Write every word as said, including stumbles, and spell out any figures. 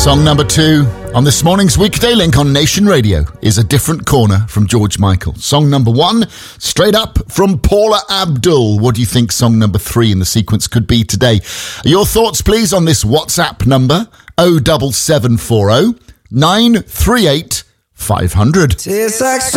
Song number two on this morning's Weekday Link on Nation Radio is A Different Corner from George Michael. Song number one, straight up from Paula Abdul. What do you think song number three in the sequence could be today? Your thoughts, please, on this WhatsApp number, oh seven seven four oh, nine three eight, five hundred. Tastes like